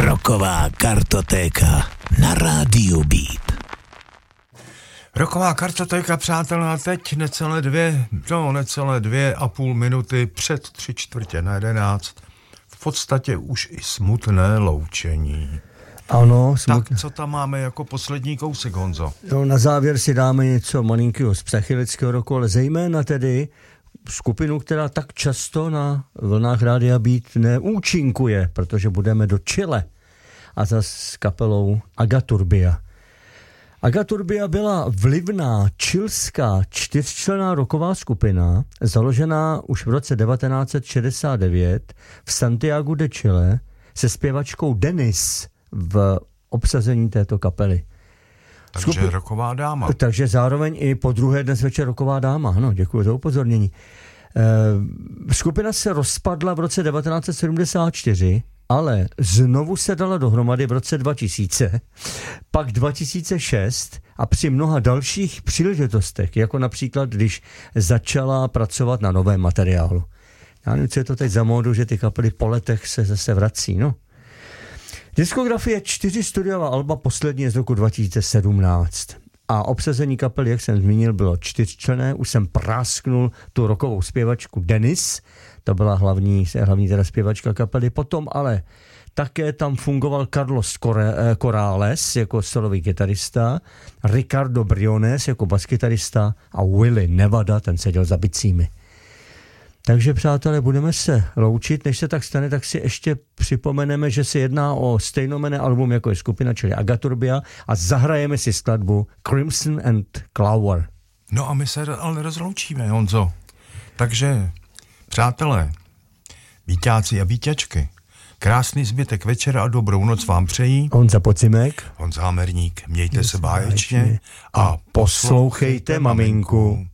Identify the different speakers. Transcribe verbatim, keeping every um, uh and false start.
Speaker 1: Rocková kartotéka na rádiu Beat.
Speaker 2: Rocková kartotéka, přátelé, a teď necelé dvě, no necelé dvě a půl minuty před tři čtvrtě na jedenáct. V podstatě už i smutné loučení.
Speaker 3: Ano, smutné.
Speaker 2: Tak co tam máme jako poslední kousek, Honzo?
Speaker 3: No, na závěr si dáme něco malinkého z psychedelického roku, ale zejména tedy skupinu, která tak často na vlnách Rádia Beat neúčinkuje, protože budeme do Chile a zase s kapelou Agaturbia. Agaturbia byla vlivná chilská čtyřčlenná rocková skupina, založená už v roce devatenáct set šedesát devět v Santiagu de Chile se zpěvačkou Dennis v obsazení této kapely.
Speaker 2: Takže Skupi... rocková dáma.
Speaker 3: Takže zároveň i po druhé dnes večer rocková dáma. Ano, děkuji za upozornění. E, skupina se rozpadla v roce devatenáct set sedmdesát čtyři, ale znovu se dala dohromady v roce dva tisíce, pak dva tisíce šest a při mnoha dalších příležitostech, jako například, když začala pracovat na novém materiálu. Já nevím, co je to teď za módu, že ty kapely po letech se zase vrací, no. Diskografie čtyři studiová alba, poslední je z roku dva tisíce sedmnáct. A obsazení kapely, jak jsem zmínil, bylo čtyřčlenné. Už jsem prásknul tu rockovou zpěvačku Dennis, to byla hlavní, hlavní teda zpěvačka kapely. Potom ale také tam fungoval Carlos Corrales jako solový kytarista, Ricardo Briones jako baskytarista a Willy Nevada, ten seděl za bicími. Takže, přátelé, budeme se loučit. Než se tak stane, tak si ještě připomeneme, že se jedná o stejnomenné album, jako je skupina, čili Agaturbia, a zahrajeme si skladbu Crimson and Clover.
Speaker 2: No a my se ale nerozloučíme, Honzo. Takže, přátelé, víťáci a víťačky, krásný zbytek večera a dobrou noc vám přejí
Speaker 3: Honza Pocimek,
Speaker 2: Honza Hamerník. Mějte se báječně a poslouchejte maminku.